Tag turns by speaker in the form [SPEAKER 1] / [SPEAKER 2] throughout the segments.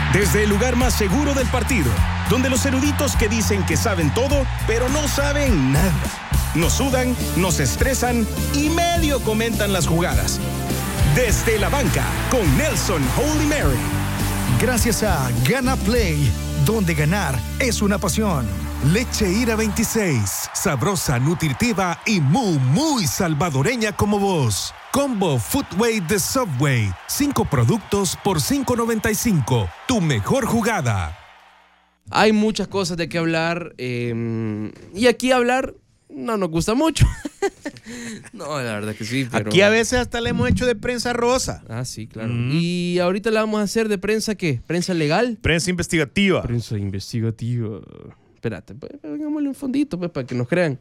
[SPEAKER 1] Desde el lugar más seguro del partido, donde los eruditos que dicen que saben todo, pero no saben nada. Nos sudan, nos estresan y medio comentan las jugadas. Desde la banca, con Nelson Holy Mary.
[SPEAKER 2] Gracias a Gana Play, donde ganar es una pasión. Leche Ira 26, sabrosa, nutritiva y muy salvadoreña como vos. Combo Footway de Subway, 5 productos por $5.95. Tu mejor jugada.
[SPEAKER 3] Hay muchas cosas de qué hablar y aquí hablar no nos gusta mucho. No, la verdad que sí. Pero...
[SPEAKER 4] Aquí a veces hasta le hemos hecho de prensa rosa.
[SPEAKER 3] Ah, sí, claro. Y ahorita la vamos a hacer de prensa, ¿qué? ¿Prensa legal?
[SPEAKER 4] Prensa investigativa.
[SPEAKER 3] Prensa investigativa. Espérate, pongámosle un fondito pues, para que nos crean.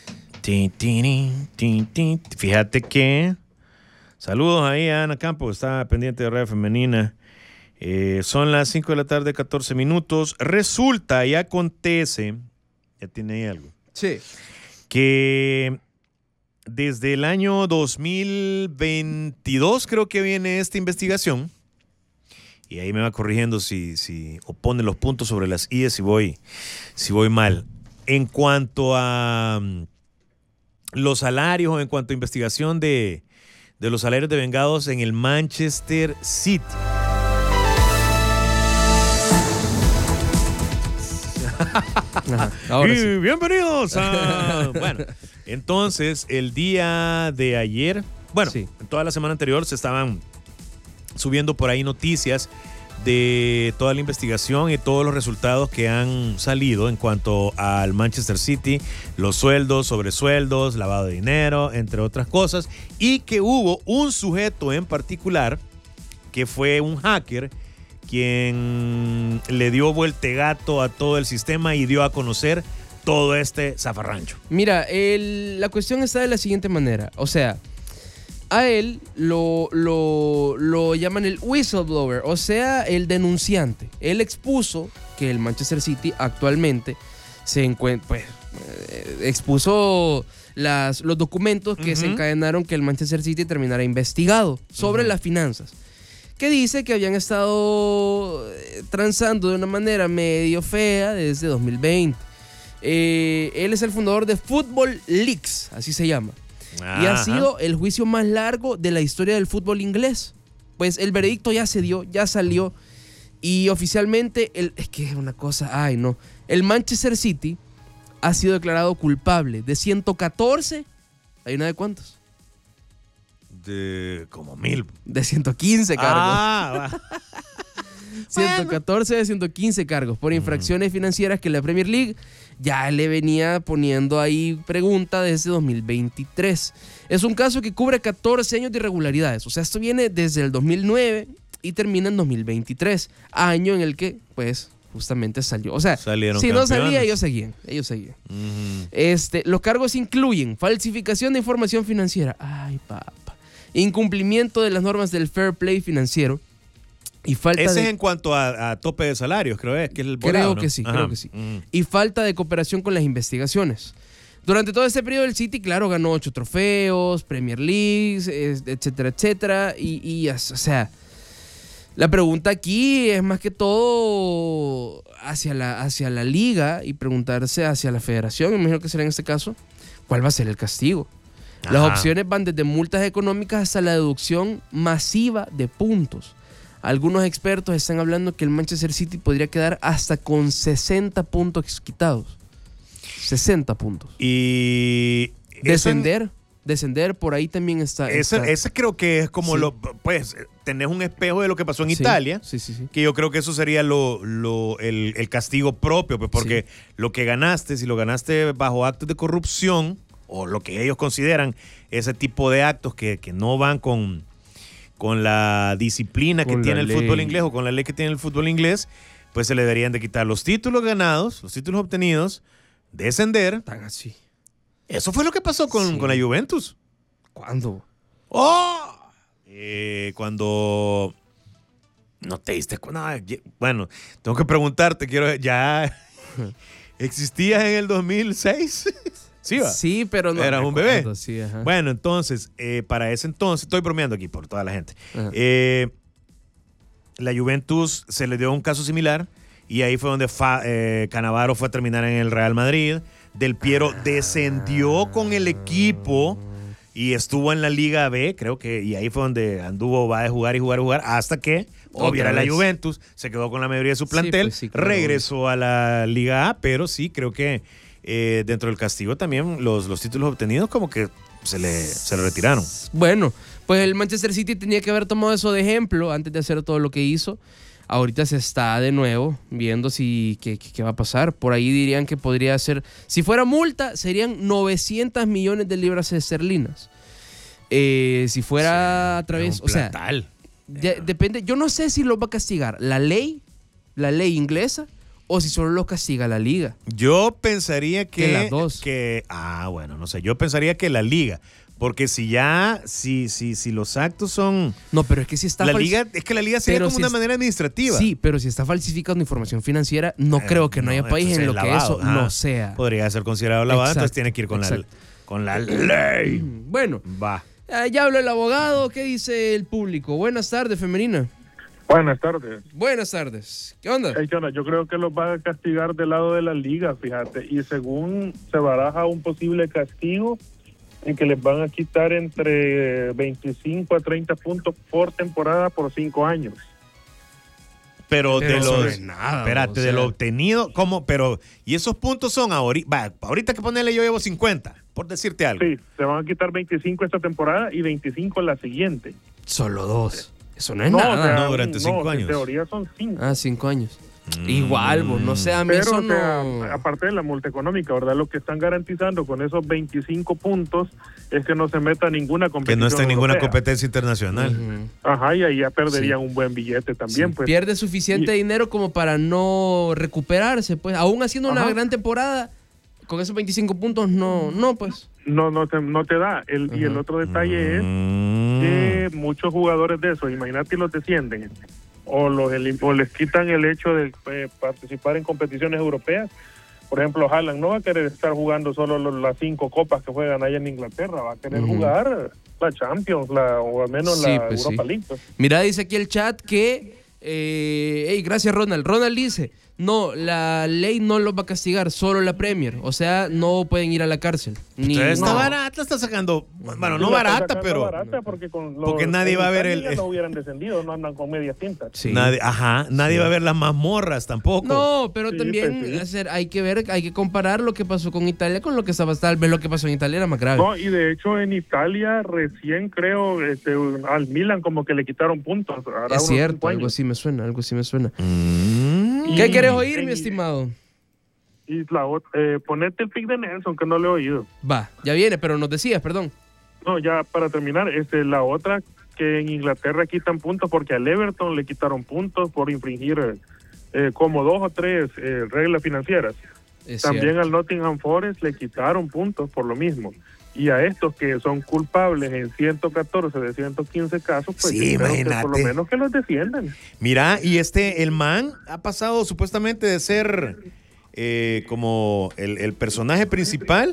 [SPEAKER 4] Fíjate que... Saludos ahí a Ana Campos, está pendiente de Radio Femenina. Son las 5 de la tarde, 14 minutos. Resulta y acontece, ya tiene ahí algo.
[SPEAKER 3] Sí.
[SPEAKER 4] Que desde el año 2022 creo que viene esta investigación. Y ahí me va corrigiendo si opone los puntos sobre las IES si voy mal. En cuanto a los salarios o en cuanto a investigación de los salarios de vengados en el Manchester City.
[SPEAKER 3] Ahora sí.
[SPEAKER 4] Bienvenidos a... Bueno, entonces el día de ayer, bueno, sí, en toda la semana anterior se estaban subiendo por ahí noticias de toda la investigación y todos los resultados que han salido en cuanto al Manchester City, los sueldos, sobresueldos, lavado de dinero, entre otras cosas, y que hubo un sujeto en particular que fue un hacker quien le dio vueltegato a todo el sistema y dio a conocer todo este zafarrancho.
[SPEAKER 3] Mira, la cuestión está de la siguiente manera, o sea, a él lo llaman el whistleblower, o sea, el denunciante. Él expuso que el Manchester City actualmente se encuentra, pues, expuso los documentos que se encadenaron que el Manchester City terminara investigado sobre las finanzas, que dice que habían estado transando de una manera medio fea desde 2020. Él es el fundador de Football Leaks, así se llama. Y ha sido el juicio más largo de la historia del fútbol inglés. Pues el veredicto ya se dio, ya salió. Y oficialmente, es que es una cosa, ay no. El Manchester City ha sido declarado culpable de 114. ¿Hay una de cuántos?
[SPEAKER 4] De como 1000.
[SPEAKER 3] De 115 cargos. 114 de 115 cargos por infracciones financieras que la Premier League ya le venía poniendo ahí pregunta desde 2023. Es un caso que cubre 14 años de irregularidades. O sea, esto viene desde el 2009 y termina en 2023, año en el que, pues, justamente salió. O sea,
[SPEAKER 4] salieron
[SPEAKER 3] si
[SPEAKER 4] campeones.
[SPEAKER 3] no salía, ellos seguían. Los cargos incluyen falsificación de información financiera. Ay, papá. Incumplimiento de las normas del fair play financiero. Y falta
[SPEAKER 4] Ese es en cuanto a tope de salarios, creo que es el volado,
[SPEAKER 3] creo
[SPEAKER 4] ¿no?
[SPEAKER 3] que sí. Y falta de cooperación con las investigaciones. Durante todo este periodo el City, claro, ganó 8 trofeos, Premier League, etcétera, etcétera. O sea, la pregunta aquí es más que todo hacia la liga y preguntarse hacia la federación, me imagino que será en este caso, ¿cuál va a ser el castigo? Las opciones van desde multas económicas hasta la deducción masiva de puntos. Algunos expertos están hablando que el Manchester City podría quedar hasta con 60 puntos quitados. 60 puntos.
[SPEAKER 4] Y...
[SPEAKER 3] Descender, por ahí también está.
[SPEAKER 4] Ese creo que es como pues tenés un espejo de lo que pasó en Italia.
[SPEAKER 3] Sí.
[SPEAKER 4] Que yo creo que eso sería el castigo propio, pues porque lo que ganaste, si lo ganaste bajo actos de corrupción, o lo que ellos consideran ese tipo de actos que no van con la disciplina que tiene el fútbol inglés o con la ley que tiene el fútbol inglés, pues se le deberían de quitar los títulos ganados, los títulos obtenidos, descender.
[SPEAKER 3] Tan así.
[SPEAKER 4] Eso fue lo que pasó con la Juventus.
[SPEAKER 3] ¿Cuándo?
[SPEAKER 4] Cuando no te diste cuenta. Bueno, tengo que preguntarte, ¿ya existías en el 2006? Sí, va.
[SPEAKER 3] Sí, pero no.
[SPEAKER 4] Eras un bebé.
[SPEAKER 3] Sí,
[SPEAKER 4] bueno, entonces, para ese entonces, estoy bromeando aquí por toda la gente. la Juventus se le dio un caso similar y ahí fue donde Cannavaro fue a terminar en el Real Madrid. Del Piero descendió con el equipo y estuvo en la Liga B, creo que, y ahí fue donde anduvo, va a jugar hasta que obviera la Juventus, se quedó con la mayoría de su plantel,
[SPEAKER 3] Sí, pues sí, claro.
[SPEAKER 4] regresó a la Liga A, pero sí, creo que dentro del castigo también los títulos obtenidos como que se le retiraron.
[SPEAKER 3] Bueno, pues el Manchester City tenía que haber tomado eso de ejemplo antes de hacer todo lo que hizo. Ahorita se está de nuevo viendo qué va a pasar. Por ahí dirían que podría ser, si fuera multa, serían 900 millones de libras esterlinas. Si fuera a través, o sea, depende. Yo no sé si lo va a castigar la ley inglesa o si solo lo castiga la liga.
[SPEAKER 4] Yo pensaría que
[SPEAKER 3] las dos.
[SPEAKER 4] No sé. Yo pensaría que la liga. Porque si los actos son...
[SPEAKER 3] No, pero es que si está...
[SPEAKER 4] La liga sería como una manera administrativa.
[SPEAKER 3] Sí, pero si está falsificando información financiera, no creo que no haya país en lo que eso no sea.
[SPEAKER 4] Podría ser considerado lavado, entonces tiene que ir con la ley.
[SPEAKER 3] Bueno,
[SPEAKER 4] va.
[SPEAKER 3] Ya habló el abogado. ¿Qué dice el público? Buenas tardes, femenina.
[SPEAKER 5] Buenas tardes.
[SPEAKER 3] Buenas tardes. ¿Qué onda?
[SPEAKER 5] ¿Qué onda? Yo creo que los van a castigar del lado de la liga, fíjate. Y según se baraja un posible castigo en que les van a quitar entre 25 a 30 puntos por temporada por 5 años.
[SPEAKER 4] Pero de
[SPEAKER 3] eso
[SPEAKER 4] los...
[SPEAKER 3] no es nada,
[SPEAKER 4] espérate, de lo obtenido, ¿cómo? Pero, ¿y esos puntos son ahorita que ponerle yo llevo 50, por decirte algo?
[SPEAKER 5] Sí, se van a quitar 25 esta temporada y 25 la siguiente.
[SPEAKER 3] Solo 2. Eso no es
[SPEAKER 5] No,
[SPEAKER 3] nada.
[SPEAKER 5] o sea,
[SPEAKER 4] No, durante 5 años.
[SPEAKER 5] En teoría son 5.
[SPEAKER 3] 5 años. Igual, vos, no sé, a mí
[SPEAKER 5] Pero,
[SPEAKER 3] eso
[SPEAKER 5] o sea,
[SPEAKER 3] no...
[SPEAKER 5] aparte de la multa económica, ¿verdad? Lo que están garantizando con esos 25 puntos es que no se meta ninguna
[SPEAKER 4] Que
[SPEAKER 5] competición
[SPEAKER 4] no está en ninguna
[SPEAKER 5] europea.
[SPEAKER 4] competencia internacional.
[SPEAKER 3] Ujú.
[SPEAKER 5] Ajá, y ahí ya perderían un buen billete también,
[SPEAKER 3] Sí,
[SPEAKER 5] pues.
[SPEAKER 3] pierde suficiente dinero como para no recuperarse, pues. Aún haciendo una
[SPEAKER 5] Ajá.
[SPEAKER 3] gran temporada, con esos 25 puntos, no, pues.
[SPEAKER 5] No te da. Y el otro detalle es que muchos jugadores de esos, imagínate, los descienden o les quitan el hecho de participar en competiciones europeas. Por ejemplo, Haaland no va a querer estar jugando solo las 5 copas que juegan allá en Inglaterra, va a querer jugar la Champions, o al menos
[SPEAKER 3] Sí,
[SPEAKER 5] la
[SPEAKER 3] pues
[SPEAKER 5] Europa
[SPEAKER 3] sí.
[SPEAKER 5] League. Pues.
[SPEAKER 3] Mira, dice aquí el chat que... gracias, Ronald. Ronald dice, no, la ley no los va a castigar, solo la Premier. O sea, no pueden ir a la cárcel.
[SPEAKER 4] Entonces está
[SPEAKER 5] No.
[SPEAKER 4] barata, está sacando... Bueno, no
[SPEAKER 5] Sí, la
[SPEAKER 4] barata,
[SPEAKER 5] están
[SPEAKER 4] pero...
[SPEAKER 5] sacando barata porque
[SPEAKER 4] porque nadie va a ver
[SPEAKER 5] ya no hubieran descendido, no andan con medias tintas.
[SPEAKER 3] Sí.
[SPEAKER 4] Nadie va a ver las mazmorras tampoco.
[SPEAKER 3] No, pero
[SPEAKER 5] Sí,
[SPEAKER 3] también
[SPEAKER 5] pues sí.
[SPEAKER 3] hay que comparar lo que pasó con Italia con lo que estaba, tal vez lo que pasó en Italia era más grave.
[SPEAKER 5] No, y de hecho en Italia recién creo al Milan como que le quitaron puntos. Hará
[SPEAKER 3] Es
[SPEAKER 5] unos
[SPEAKER 3] cierto,
[SPEAKER 5] 5 años.
[SPEAKER 3] algo así me suena.
[SPEAKER 5] Y-
[SPEAKER 3] ¿Qué querés oír,
[SPEAKER 5] y-
[SPEAKER 3] mi estimado?
[SPEAKER 5] Y ponete el pick de Nelson, que no le he oído.
[SPEAKER 3] Va, ya viene, pero nos decías, perdón.
[SPEAKER 5] No, ya para terminar, la otra que en Inglaterra quitan puntos porque al Everton le quitaron puntos por infringir como 2 o 3 reglas financieras.
[SPEAKER 3] Es
[SPEAKER 5] También
[SPEAKER 3] cierto.
[SPEAKER 5] al Nottingham Forest le quitaron puntos por lo mismo. Y a estos que son culpables en 114 de 115 casos, pues
[SPEAKER 4] Sí,
[SPEAKER 5] espero que
[SPEAKER 4] imagínate.
[SPEAKER 5] por lo menos que los defiendan.
[SPEAKER 4] Mira, y el man ha pasado supuestamente de ser como el personaje principal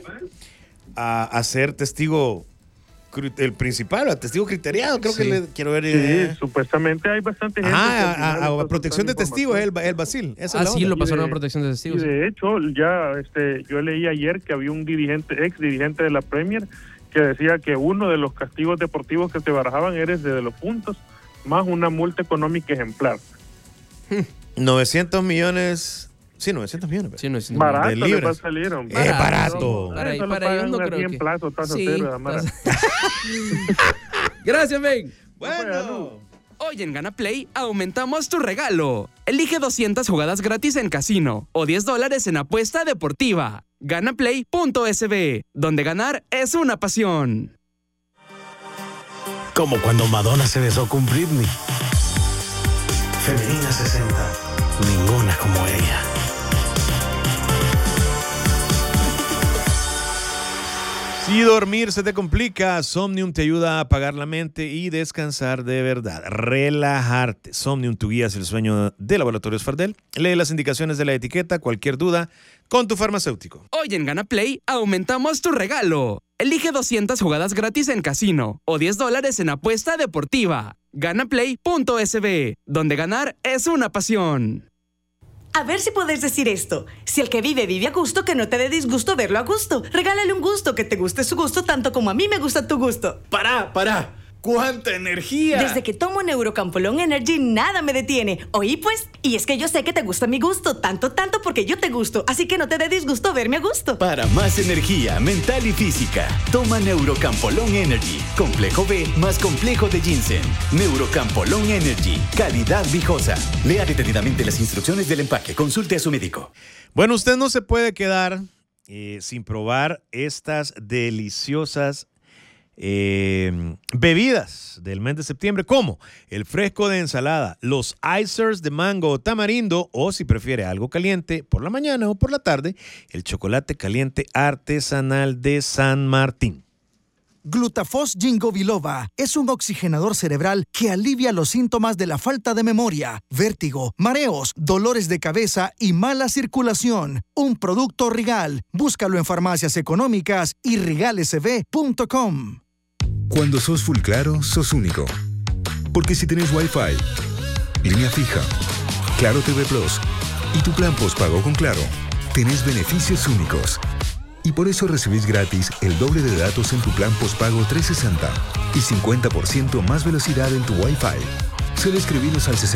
[SPEAKER 4] a ser testigo, el principal, a testigo criteriado. Creo
[SPEAKER 3] Sí.
[SPEAKER 4] que quiero ver.
[SPEAKER 5] Sí, supuestamente hay bastante gente. que al final
[SPEAKER 4] a
[SPEAKER 5] está
[SPEAKER 4] protección de
[SPEAKER 5] soltando
[SPEAKER 4] testigos,
[SPEAKER 5] información.
[SPEAKER 4] el Basil. Esa es la
[SPEAKER 3] Sí,
[SPEAKER 4] onda.
[SPEAKER 3] lo pasaron
[SPEAKER 5] Y
[SPEAKER 3] a
[SPEAKER 5] de-
[SPEAKER 3] protección de
[SPEAKER 5] Y
[SPEAKER 3] testigos.
[SPEAKER 5] de hecho, ya yo leí ayer que había un ex dirigente de la Premier, que decía que uno de los castigos deportivos que se barajaban era ese de los puntos, más una multa económica ejemplar.
[SPEAKER 4] 900 millones. Sí, 900 millones.
[SPEAKER 3] Sí, no, sí,
[SPEAKER 5] Barato
[SPEAKER 4] de
[SPEAKER 5] les va a
[SPEAKER 4] libras.
[SPEAKER 5] salir. hombre.
[SPEAKER 4] Es barato.
[SPEAKER 5] No,
[SPEAKER 3] Para-
[SPEAKER 5] eso lo
[SPEAKER 3] para ellos
[SPEAKER 5] pagan
[SPEAKER 3] no
[SPEAKER 5] así
[SPEAKER 3] creo
[SPEAKER 5] en
[SPEAKER 3] que-
[SPEAKER 5] plazo, tasa
[SPEAKER 3] Sí,
[SPEAKER 5] cero, Amara.
[SPEAKER 3] Gracias, men.
[SPEAKER 4] Bueno.
[SPEAKER 6] Hoy en Gana Play aumentamos tu regalo. Elige 200 jugadas gratis en casino o $10 en apuesta deportiva. Ganaplay.sb, donde ganar es una pasión.
[SPEAKER 7] Como cuando Madonna se besó con Britney. Femenina 60. Ninguna como ella.
[SPEAKER 4] Si dormir se te complica, Somnium te ayuda a apagar la mente y descansar de verdad. Relajarte. Somnium, tu guía hacia el sueño de Laboratorios Fardel. Lee las indicaciones de la etiqueta. Cualquier duda, con tu farmacéutico.
[SPEAKER 6] Hoy en Gana Play aumentamos tu regalo. Elige 200 jugadas gratis en casino o $10 en apuesta deportiva. ganaplay.sb, donde ganar es una pasión.
[SPEAKER 8] A ver si puedes decir esto. Si el que vive, vive a gusto, que no te dé disgusto verlo a gusto. Regálale un gusto, que te guste su gusto tanto como a mí me gusta tu gusto.
[SPEAKER 7] ¡Para! ¡Cuánta energía!
[SPEAKER 8] Desde que tomo Neurocampolón Energy, nada me detiene. ¿Oí pues? Y es que yo sé que te gusta mi gusto, tanto porque yo te gusto. Así que no te dé disgusto verme a gusto.
[SPEAKER 9] Para más energía mental y física, toma Neurocampolón Energy. Complejo B más complejo de ginseng. Neurocampolón Energy. Calidad Vijosa. Lea detenidamente las instrucciones del empaque. Consulte a su médico.
[SPEAKER 4] Bueno, usted no se puede quedar sin probar estas deliciosas bebidas del mes de septiembre, como el fresco de ensalada, los icers de mango o tamarindo, o si prefiere algo caliente por la mañana o por la tarde, el chocolate caliente artesanal de San Martín.
[SPEAKER 10] Glutafos Ginkgo biloba es un oxigenador cerebral que alivia los síntomas de la falta de memoria, vértigo, mareos, dolores de cabeza y mala circulación. Un producto Rigal. Búscalo en farmacias económicas y rigalsb.com.
[SPEAKER 2] Cuando sos full claro, sos único. Porque si tenés Wi-Fi, línea fija, Claro TV Plus y tu plan postpago con Claro, tenés beneficios únicos. Y por eso recibís gratis el doble de datos en tu plan postpago 360 y 50% más velocidad en tu Wi-Fi. Solo escribinos al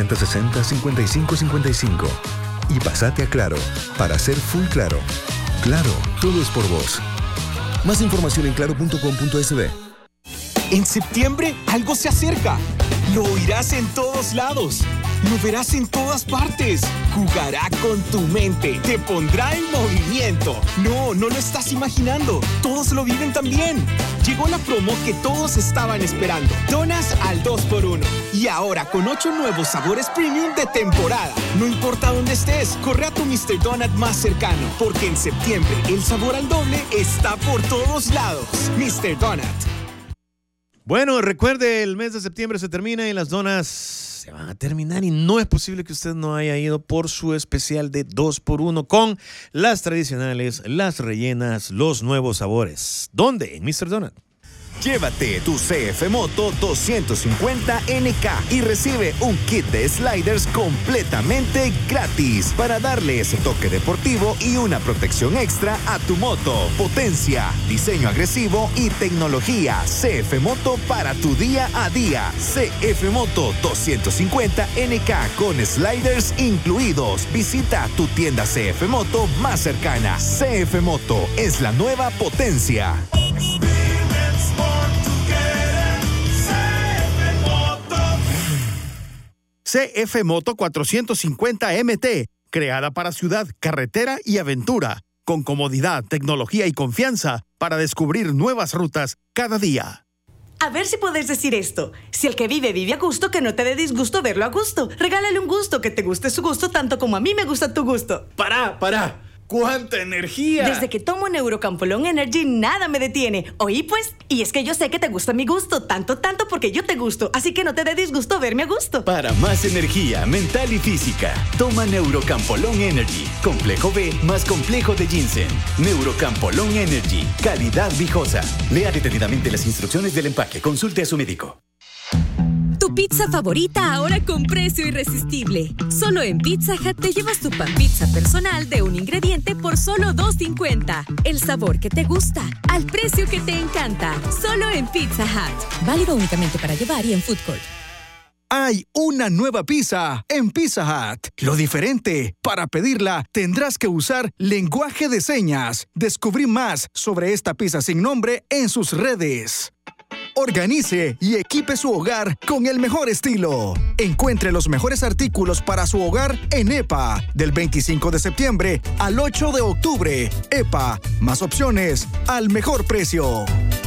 [SPEAKER 2] 6060-5555 y pasate a Claro para ser full claro. Claro, todo es por vos. Más información en claro.com.sb.
[SPEAKER 1] En septiembre algo se acerca. Lo oirás en todos lados. Lo verás en todas partes. Jugará con tu mente. Te pondrá en movimiento. No lo estás imaginando. Todos lo viven también. Llegó la promo que todos estaban esperando. Donas al 2x1. Y ahora con 8 nuevos sabores premium de temporada. No importa dónde estés, corre a tu Mr. Donut más cercano. Porque en septiembre el sabor al doble está por todos lados. Mr. Donut.
[SPEAKER 4] Bueno, recuerde, el mes de septiembre se termina y las donas se van a terminar y no es posible que usted no haya ido por su especial de 2x1 con las tradicionales, las rellenas, los nuevos sabores. ¿Dónde? En Mr. Donut.
[SPEAKER 9] Llévate tu CF Moto 250 NK y recibe un kit de sliders completamente gratis para darle ese toque deportivo y una protección extra a tu moto. Potencia, diseño agresivo y tecnología. CF Moto para tu día a día. CF Moto 250 NK con sliders incluidos. Visita tu tienda CF Moto más cercana. CF Moto es la nueva potencia.
[SPEAKER 11] CF Moto 450 MT, creada para ciudad, carretera y aventura, con comodidad, tecnología y confianza para descubrir nuevas rutas cada día.
[SPEAKER 8] A ver si puedes decir esto. Si el que vive, vive a gusto, que no te dé disgusto verlo a gusto. Regálale un gusto, que te guste su gusto tanto como a mí me gusta tu gusto.
[SPEAKER 7] ¡Para! ¡Cuánta energía!
[SPEAKER 8] Desde que tomo Neurocampolón Energy, nada me detiene. ¿Oí pues? Y es que yo sé que te gusta mi gusto, tanto porque yo te gusto. Así que no te dé disgusto verme a gusto.
[SPEAKER 9] Para más energía mental y física, toma Neurocampolón Energy. Complejo B más complejo de ginseng. Neurocampolón Energy. Calidad Vijosa. Lea detenidamente las instrucciones del empaque. Consulte a su médico.
[SPEAKER 12] Tu pizza favorita ahora con precio irresistible. Solo en Pizza Hut te llevas tu pan pizza personal de un ingrediente por solo $2.50. El sabor que te gusta, al precio que te encanta. Solo en Pizza Hut. Válido únicamente para llevar y en Food Court.
[SPEAKER 10] Hay una nueva pizza en Pizza Hut. Lo diferente, para pedirla tendrás que usar lenguaje de señas. Descubrí más sobre esta pizza sin nombre en sus redes. Organice y equipe su hogar con el mejor estilo. Encuentre los mejores artículos para su hogar en EPA, del 25 de septiembre al 8 de octubre. EPA, más opciones al mejor precio.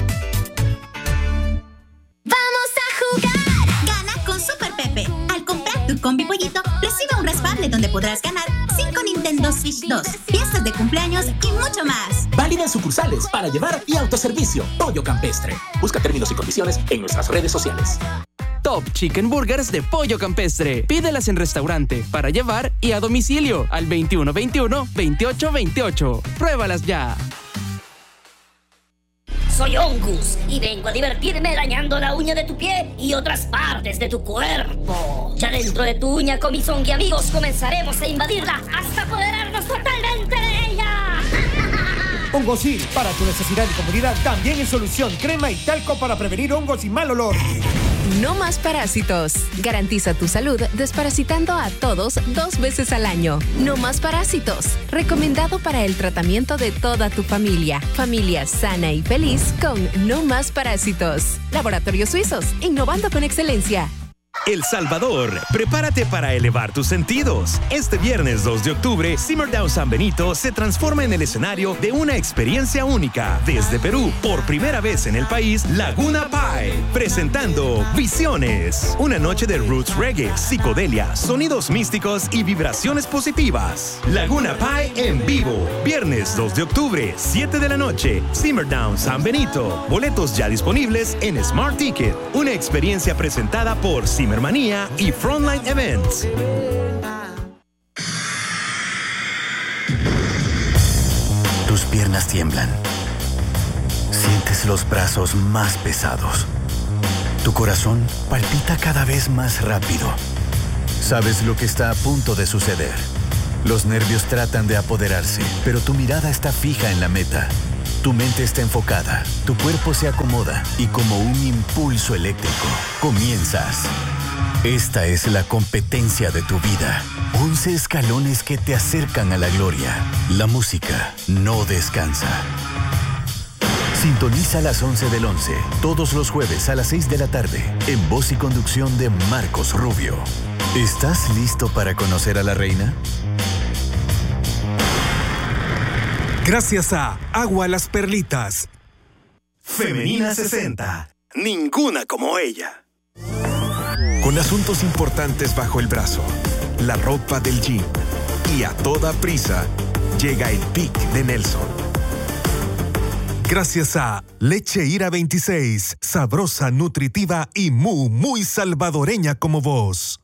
[SPEAKER 13] ¡Vamos a jugar! Gana con Super Pepe. Al comprar tu combi pollito, recibe un raspable donde podrás ganar 5 Nintendo Switch 2, fiestas de cumpleaños y mucho más.
[SPEAKER 14] Válida en sucursales, para llevar y autoservicio. Pollo Campestre. Busca términos y condiciones en nuestras redes sociales.
[SPEAKER 6] Top Chicken Burgers de Pollo Campestre. Pídelas en restaurante, para llevar y a domicilio al 2121-2828. Pruébalas ya.
[SPEAKER 15] Soy Ongus y vengo a divertirme dañando la uña de tu pie y otras partes de tu cuerpo. Ya dentro de tu uña, con mis Ongi amigos, comenzaremos a invadirla hasta apoderarnos totalmente de ella.
[SPEAKER 16] Hongosil, para tu necesidad y comodidad, también en solución, crema y talco para prevenir hongos y mal olor.
[SPEAKER 12] No más parásitos. Garantiza tu salud desparasitando a todos 2 veces al año. No más parásitos. Recomendado para el tratamiento de toda tu familia. Familia sana y feliz con No más parásitos. Laboratorios Suizos, innovando con excelencia.
[SPEAKER 1] El Salvador, prepárate para elevar tus sentidos. Este viernes 2 de octubre, Simmerdown San Benito se transforma en el escenario de una experiencia única. Desde Perú, por primera vez en el país, Laguna Pie, presentando Visiones. Una noche de roots reggae, psicodelia, sonidos místicos y vibraciones positivas. Laguna Pie en vivo, viernes 2 de octubre, 7 de la noche, Simmerdown San Benito. Boletos ya disponibles en Smart Ticket. Una experiencia presentada por Zimmermanía y Frontline Events.
[SPEAKER 17] Tus piernas tiemblan. Sientes los brazos más pesados. Tu corazón palpita cada vez más rápido. Sabes lo que está a punto de suceder. Los nervios tratan de apoderarse, pero tu mirada está fija en la meta. Tu mente está enfocada, tu cuerpo se acomoda y como un impulso eléctrico, comienzas. Esta es la competencia de tu vida. 11 escalones que te acercan a la gloria. La música no descansa. Sintoniza a las 11 del 11, todos los jueves a las 6 de la tarde, en voz y conducción de Marcos Rubio. ¿Estás listo para conocer a la reina?
[SPEAKER 2] Gracias a Agua Las Perlitas.
[SPEAKER 9] Femenina 60. Ninguna como ella. Con asuntos importantes bajo el brazo, la ropa del gym y a toda prisa, llega el pick de Nelson.
[SPEAKER 2] Gracias a Leche Ira 26, sabrosa, nutritiva y muy salvadoreña como vos.